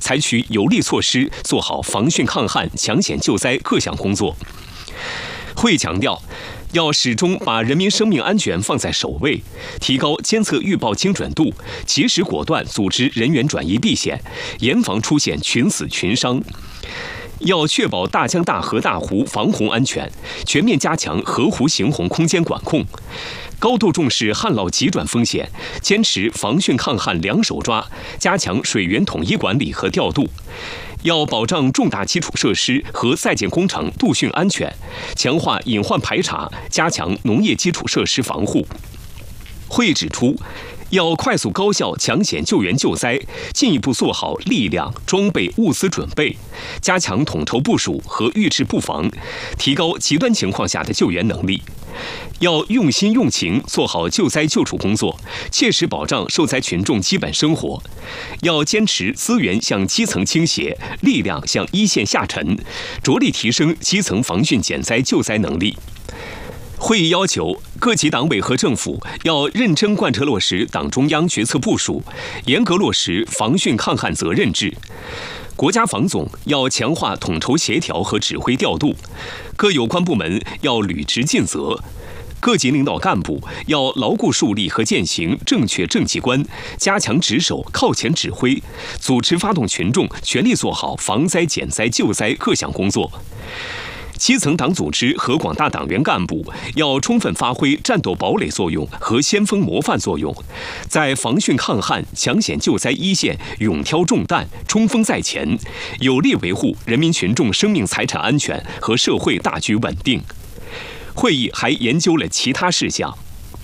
采取有力措施，做好防汛抗旱、抢险救灾各项工作。会议强调，要始终把人民生命安全放在首位，提高监测预报精准度，及时果断组织人员转移避险，严防出现群死群伤。要确保大江大河大湖防洪安全，全面加强河湖行洪空间管控，高度重视旱涝急转风险，坚持防汛抗旱两手抓，加强水源统一管理和调度。要保障重大基础设施和在建工程度汛安全，强化隐患排查，加强农业基础设施防护。会议指出，要快速高效抢险救援救灾，进一步做好力量、装备、物资准备，加强统筹部署和预制布防，提高极端情况下的救援能力。要用心用情做好救灾救助工作，切实保障受灾群众基本生活。要坚持资源向基层倾斜，力量向一线下沉，着力提升基层防汛减灾救灾能力。会议要求各级党委和政府要认真贯彻落实党中央决策部署，严格落实防汛抗旱责任制。国家防总要强化统筹协调和指挥调度，各有关部门要履职尽责。各级领导干部要牢固树立和践行正确政绩观，加强值守、靠前指挥，组织发动群众全力做好防灾减灾救灾各项工作。基层党组织和广大党员干部要充分发挥战斗堡垒作用和先锋模范作用，在防汛抗旱、抢险救灾一线勇挑重担、冲锋在前，有力维护人民群众生命财产安全和社会大局稳定。会议还研究了其他事项。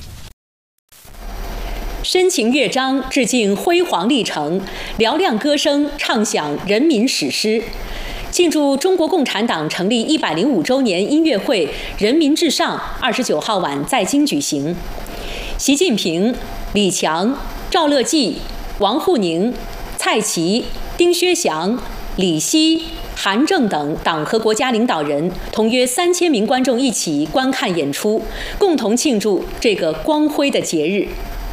深情乐章致敬辉煌历程，嘹亮歌声唱响人民史诗。庆祝中国共产党成立105周年音乐会“人民至上”29号晚在京举行。习近平、李强、赵乐际、王沪宁、蔡奇、丁薛祥、李希、韩正等党和国家领导人同约3000名观众一起观看演出，共同庆祝这个光辉的节日。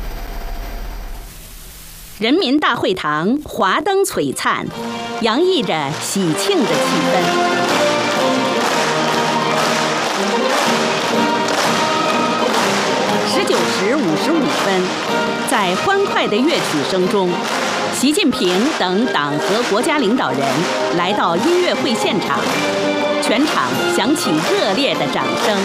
人民大会堂华灯璀璨，洋溢着喜庆的气氛。19时55分，在欢快的乐曲声中，习近平等党和国家领导人来到音乐会现场，全场响起热烈的掌声。